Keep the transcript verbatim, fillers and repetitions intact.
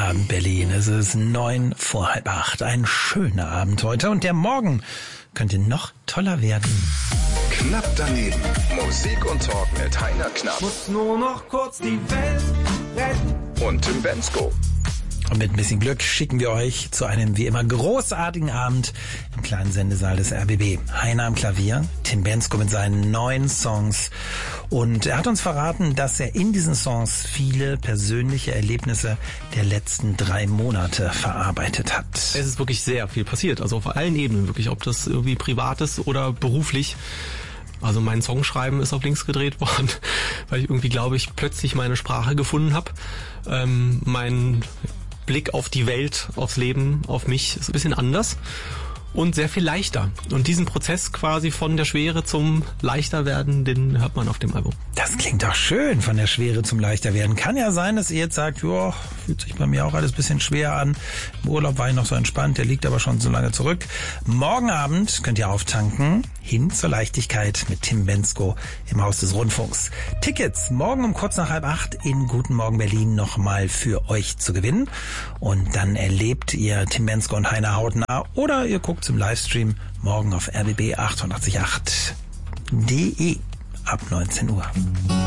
Abend, Berlin. Es ist neun vor halb acht. Ein schöner Abend heute und der Morgen könnte noch toller werden. Knapp daneben. Musik und Talk mit Heiner Knapp. Muss nur noch kurz die Welt retten. Und Tim Bendzko. Und mit ein bisschen Glück schicken wir euch zu einem wie immer großartigen Abend im kleinen Sendesaal des R B B. Heiner am Klavier, Tim Bendzko mit seinen neuen Songs. Und er hat uns verraten, dass er in diesen Songs viele persönliche Erlebnisse der letzten drei Monate verarbeitet hat. Es ist wirklich sehr viel passiert, also auf allen Ebenen wirklich, ob das irgendwie privat ist oder beruflich. Also mein Songschreiben ist auf links gedreht worden, weil ich irgendwie, glaube ich, plötzlich meine Sprache gefunden habe. Ähm, mein Blick auf die Welt, aufs Leben, auf mich ist ein bisschen anders und sehr viel leichter. Und diesen Prozess quasi von der Schwere zum leichter werden, den hört man auf dem Album. Das klingt doch schön, von der Schwere zum leichter werden. Kann ja sein, dass ihr jetzt sagt, ja, fühlt sich bei mir auch alles ein bisschen schwer an. Im Urlaub war ich noch so entspannt, der liegt aber schon so lange zurück. Morgen Abend könnt ihr auftanken, hin zur Leichtigkeit mit Tim Bendzko im Haus des Rundfunks. Tickets morgen um kurz nach halb acht in Guten Morgen Berlin nochmal für euch zu gewinnen. Und dann erlebt ihr Tim Bendzko und Heiner hautnah oder ihr guckt zum Livestream morgen auf R B B achtundachtzig Komma acht punkt de ab neunzehn Uhr.